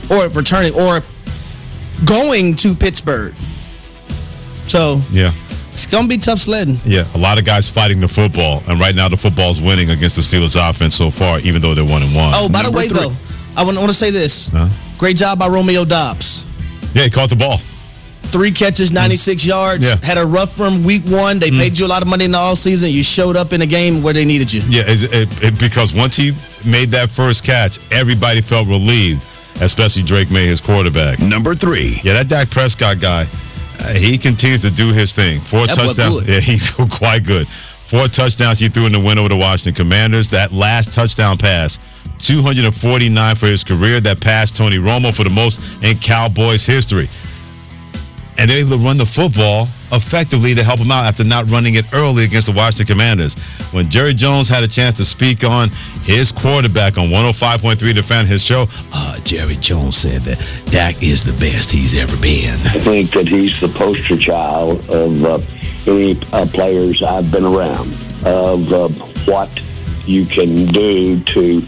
or returning, or going to Pittsburgh. So yeah, it's going to be tough sledding. Yeah, a lot of guys fighting the football, and right now the football's winning against the Steelers offense so far, even though they're 1-1. Oh, by the way, though, I want to say this. Great job by Romeo Doubs. Yeah, he caught the ball. 3 catches, 96 yards. Yeah. Had a rough from week 1. They paid you a lot of money in the all season. You showed up in a game where they needed you. Yeah, because once he made that first catch, everybody felt relieved, especially Drake May, his quarterback. Number 3. Yeah, that Dak Prescott guy, he continues to do his thing. 4 touchdowns. Yeah, he's quite good. 4 touchdowns he threw in the win over the Washington Commanders. That last touchdown pass, 249 for his career. That passed Tony Romo for the most in Cowboys history. And they're able to run the football effectively to help him out after not running it early against the Washington Commanders. When Jerry Jones had a chance to speak on his quarterback on 105.3 to fan his show, Jerry Jones said that Dak is the best he's ever been. I think that he's the poster child of any players I've been around, of what you can do to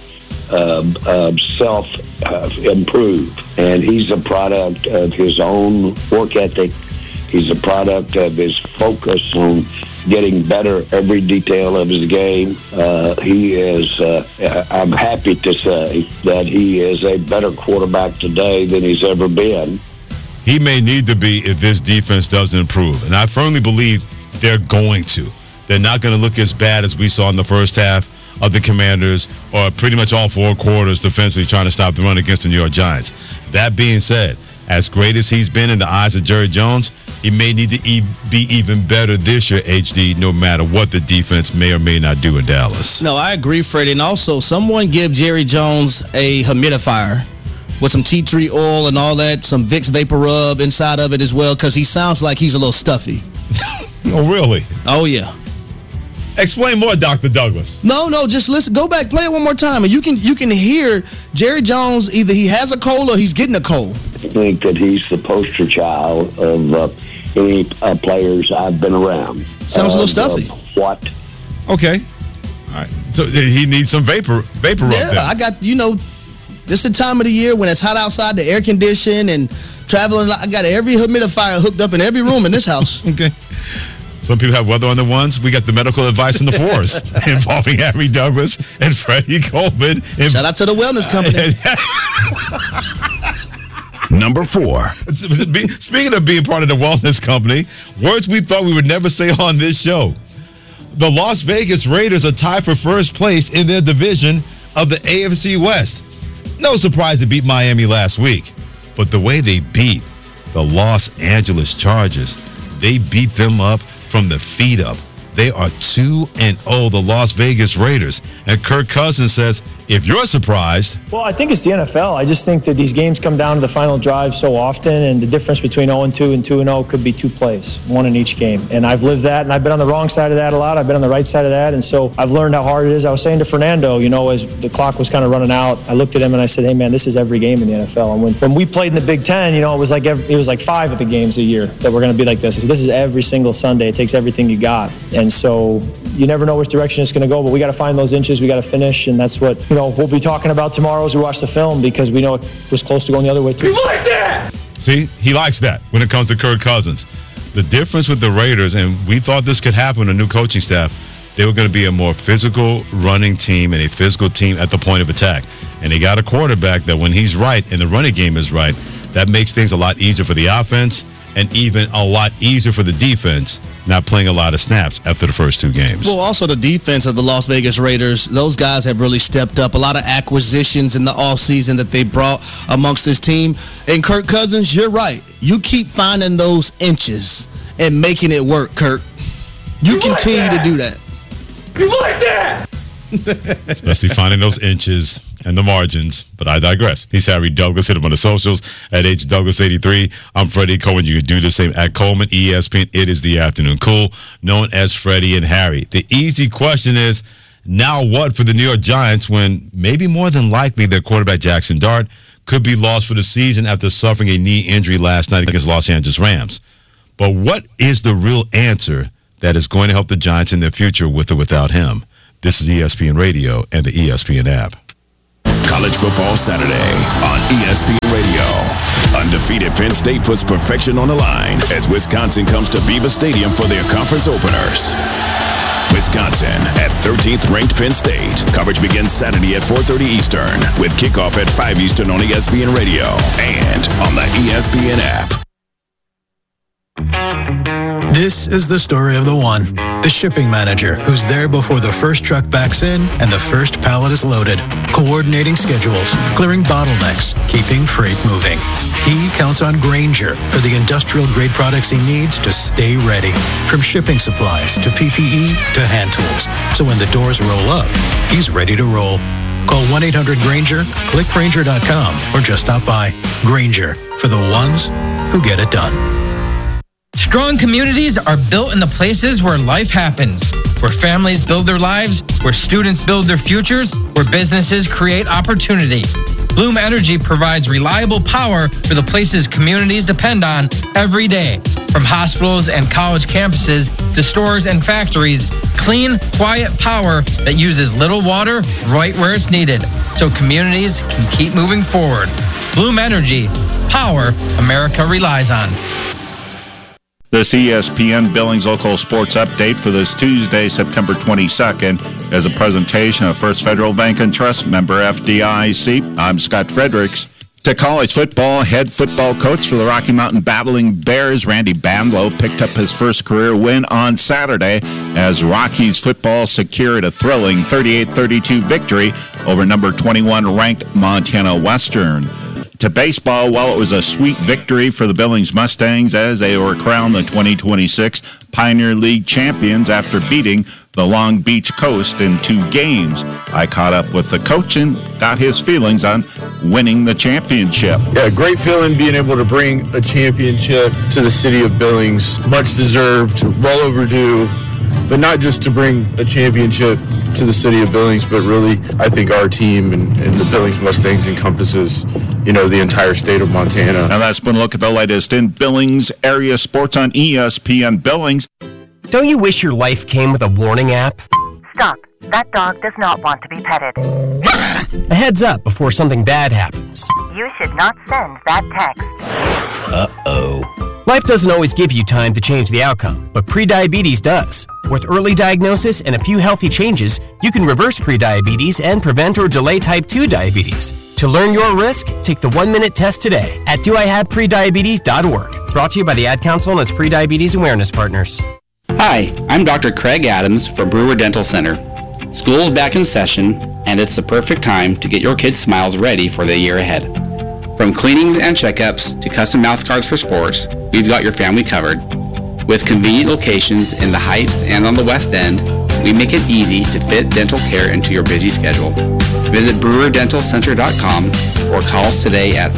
self-improve. And he's a product of his own work ethic. He's a product of his focus on getting better every detail of his game. He is, I'm happy to say that he is a better quarterback today than he's ever been. He may need to be if this defense doesn't improve. And I firmly believe they're going to. They're not going to look as bad as we saw in the first half of the Commanders, or pretty much all 4 quarters defensively trying to stop the run against the New York Giants. That being said, as great as he's been in the eyes of Jerry Jones, he may need to be even better this year, HD, no matter what the defense may or may not do in Dallas. No, I agree, Freddie. And also, someone give Jerry Jones a humidifier with some tea tree oil and all that, some Vicks Vapor Rub inside of it as well, because he sounds like he's a little stuffy. Oh, really? Oh, yeah. Explain more, Dr. Douglas. No, just listen. Go back, play it one more time, and you can hear Jerry Jones. Either he has a cold or he's getting a cold. I think that he's the poster child of any players I've been around. Sounds a little stuffy. What? Okay. All right. So he needs some vapor rub. Yeah, then. I got, this is the time of the year when it's hot outside, the air conditioning and traveling. I got every humidifier hooked up in every room in this house. Okay. Some people have weather on the 1s. We got the medical advice in the 4s involving Harry Douglas and Freddie Coleman. Shout out to the wellness company. Number 4. Speaking of being part of the wellness company, words we thought we would never say on this show. The Las Vegas Raiders are tied for first place in their division of the AFC West. No surprise they beat Miami last week, but the way they beat the Los Angeles Chargers, they beat them up from the feet up. They are 2-0, the Las Vegas Raiders. And Kirk Cousins says, if you're surprised... Well, I think it's the NFL. I just think that these games come down to the final drive so often, and the difference between 0-2 and 2-0 could be 2 plays, 1 in each game. And I've lived that, and I've been on the wrong side of that a lot. I've been on the right side of that, and so I've learned how hard it is. I was saying to Fernando, as the clock was kind of running out, I looked at him and I said, hey, man, this is every game in the NFL. And when we played in the Big Ten, it was like 5 of the games a year that were going to be like this. So this is every single Sunday. It takes everything you got. And so you never know which direction it's going to go, but we got to find those inches. We got to finish, and that's what we'll be talking about tomorrow as we watch the film, because we know it was close to going the other way too. You like that? See, he likes that when it comes to Kirk Cousins. The difference with the Raiders, and we thought this could happen, a new coaching staff, they were going to be a more physical running team and a physical team at the point of attack. And they got a quarterback that when he's right and the running game is right, that makes things a lot easier for the offense and even a lot easier for the defense, not playing a lot of snaps after the first 2 games. Well, also the defense of the Las Vegas Raiders, those guys have really stepped up. A lot of acquisitions in the offseason that they brought amongst this team. And Kirk Cousins, you're right. You keep finding those inches and making it work, Kirk. You continue to do that. You like that? Especially finding those inches and the margins, but I digress. He's Harry Douglas. Hit him on the socials at HDouglas83. I'm Freddie Coleman. You can do the same at Coleman ESPN. It is the Afternoon Cool, known as Freddie and Harry. The easy question is, now what for the New York Giants when maybe more than likely their quarterback Jackson Dart could be lost for the season after suffering a knee injury last night against Los Angeles Rams? But what is the real answer that is going to help the Giants in their future with or without him? This is ESPN Radio and the ESPN app. College Football Saturday on ESPN Radio. Undefeated Penn State puts perfection on the line as Wisconsin comes to Beaver Stadium for their conference openers. Wisconsin at 13th ranked Penn State. Coverage begins Saturday at 4:30 Eastern with kickoff at 5 Eastern on ESPN Radio and on the ESPN app. This is the story of the one, the shipping manager who's there before the first truck backs in and the first pallet is loaded, coordinating schedules, clearing bottlenecks, keeping freight moving. He counts on Grainger for the industrial-grade products he needs to stay ready, from shipping supplies to PPE to hand tools. So when the doors roll up, he's ready to roll. Call 1-800-GRAINGER, click Grainger.com, or just stop by. Grainger, for the ones who get it done. Strong communities are built in the places where life happens, where families build their lives, where students build their futures, where businesses create opportunity. Bloom Energy provides reliable power for the places communities depend on every day. From hospitals and college campuses to stores and factories, clean, quiet power that uses little water right where it's needed, so communities can keep moving forward. Bloom Energy, power America relies on. This ESPN Billings Local Sports Update for this Tuesday, September 22nd, is a presentation of First Federal Bank and Trust, member FDIC. I'm Scott Fredericks. To college football, head football coach for the Rocky Mountain Battling Bears, Randy Bandlow, picked up his first career win on Saturday as Rockies football secured a thrilling 38-32 victory over number 21 ranked Montana Western. To baseball, well, it was a sweet victory for the Billings Mustangs as they were crowned the 2026 Pioneer League champions after beating the Long Beach Coast in 2 games. I caught up with the coach and got his feelings on winning the championship. Yeah, great feeling being able to bring a championship to the city of Billings. Much deserved, well overdue. But not just to bring a championship to the city of Billings, but really, I think our team and the Billings Mustangs encompasses, the entire state of Montana. Now that's been a look at the latest in Billings area sports on ESPN Billings. Don't you wish your life came with a warning app? Stop. That dog does not want to be petted. A heads up before something bad happens. You should not send that text. Uh-oh. Life doesn't always give you time to change the outcome, but prediabetes does. With early diagnosis and a few healthy changes, you can reverse prediabetes and prevent or delay type 2 diabetes. To learn your risk, take the 1-minute test today at doihaveprediabetes.org. Brought to you by the Ad Council and its Prediabetes Awareness Partners. Hi, I'm Dr. Craig Adams from Brewer Dental Center. School is back in session, and it's the perfect time to get your kids' smiles ready for the year ahead. From cleanings and checkups to custom mouth guards for sports, we've got your family covered. With convenient locations in the Heights and on the West End, we make it easy to fit dental care into your busy schedule. Visit brewerdentalcenter.com or call us today at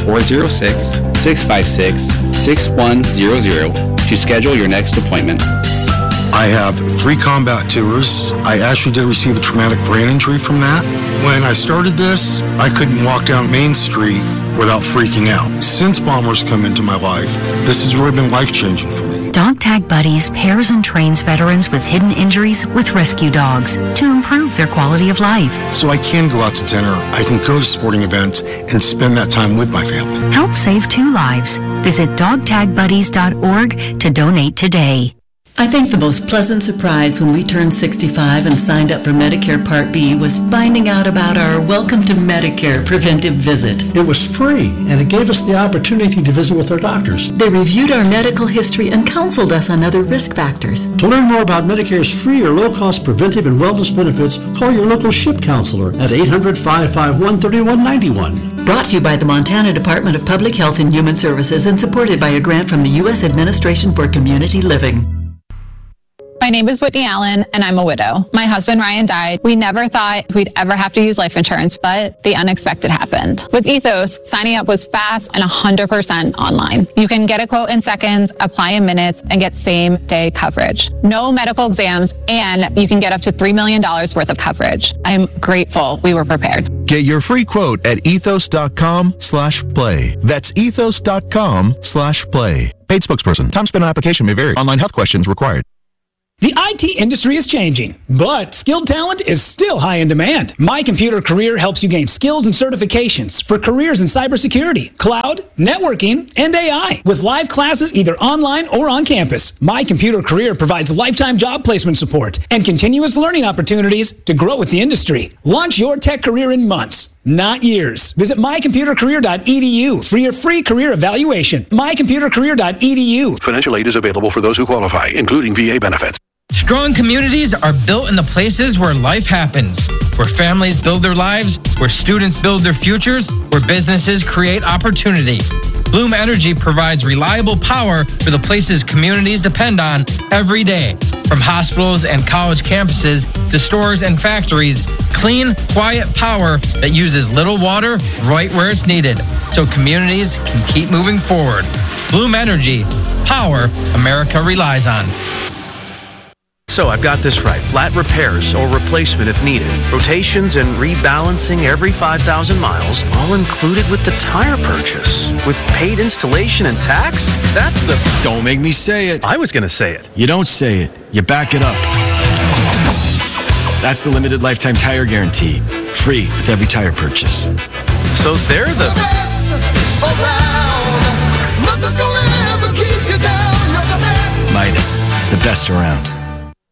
406-656-6100 to schedule your next appointment. I have 3 combat tours. I actually did receive a traumatic brain injury from that. When I started this, I couldn't walk down Main Street without freaking out. Since Bombers come into my life, this has really been life-changing for me. Dog Tag Buddies pairs and trains veterans with hidden injuries with rescue dogs to improve their quality of life. So I can go out to dinner, I can go to sporting events, and spend that time with my family. Help save 2 lives. Visit dogtagbuddies.org to donate today. I think the most pleasant surprise when we turned 65 and signed up for Medicare Part B was finding out about our Welcome to Medicare preventive visit. It was free, and it gave us the opportunity to visit with our doctors. They reviewed our medical history and counseled us on other risk factors. To learn more about Medicare's free or low-cost preventive and wellness benefits, call your local SHIP counselor at 800-551-3191. Brought to you by the Montana Department of Public Health and Human Services and supported by a grant from the U.S. Administration for Community Living. My name is Whitney Allen, and I'm a widow. My husband, Ryan, died. We never thought we'd ever have to use life insurance, but the unexpected happened. With Ethos, signing up was fast and 100% online. You can get a quote in seconds, apply in minutes, and get same-day coverage. No medical exams, and you can get up to $3 million worth of coverage. I'm grateful we were prepared. Get your free quote at ethos.com/play. That's ethos.com/play. Paid spokesperson. Time spent on application may vary. Online health questions required. The IT industry is changing, but skilled talent is still high in demand. My Computer Career helps you gain skills and certifications for careers in cybersecurity, cloud, networking, and AI, with live classes either online or on campus. My Computer Career provides lifetime job placement support and continuous learning opportunities to grow with the industry. Launch your tech career in months, not years. Visit mycomputercareer.edu for your free career evaluation. mycomputercareer.edu. Financial aid is available for those who qualify, including VA benefits. Strong communities are built in the places where life happens, where families build their lives, where students build their futures, where businesses create opportunity. Bloom Energy provides reliable power for the places communities depend on every day. From hospitals and college campuses to stores and factories, clean, quiet power that uses little water right where it's needed, so communities can keep moving forward. Bloom Energy, power America relies on. So I've got this right. Flat repairs or replacement if needed. Rotations and rebalancing every 5,000 miles, all included with the tire purchase. With paid installation and tax? That's the... Don't make me say it. I was going to say it. You don't say it. You back it up. That's the limited lifetime tire guarantee. Free with every tire purchase. So they're the... best around. Nothing's gonna ever keep you down. You're the best. Midas, the best around.